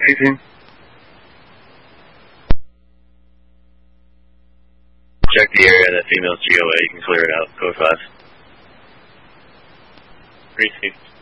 18. Check the area, that female's GOA, you can clear it out. Code 5. Received.